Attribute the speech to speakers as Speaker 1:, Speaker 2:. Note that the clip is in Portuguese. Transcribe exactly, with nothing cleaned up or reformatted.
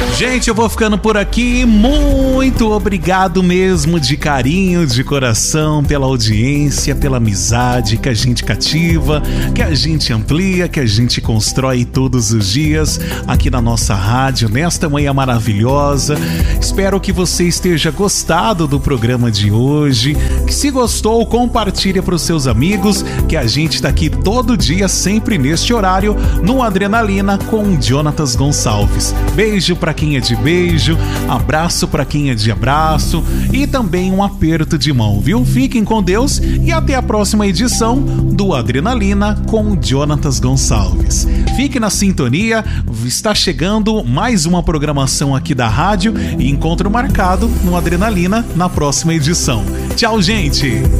Speaker 1: Gente, eu vou ficando por aqui. Muito obrigado mesmo, de carinho, de coração, pela audiência, pela amizade que a gente cativa, que a gente amplia, que a gente constrói todos os dias aqui na nossa rádio, nesta manhã maravilhosa. Espero que você esteja gostado do programa de hoje. Que se gostou, compartilhe para os seus amigos, que a gente está aqui todo dia, sempre neste horário, no Adrenalina com o Jonatas Gonçalves. Beijo para quem é de beijo, abraço para quem é de abraço e também um aperto de mão, viu? Fiquem com Deus e até a próxima edição do Adrenalina com o Jonatas Gonçalves. Fique na sintonia, está chegando mais uma programação aqui da rádio e encontro marcado no Adrenalina na próxima edição. Tchau, gente!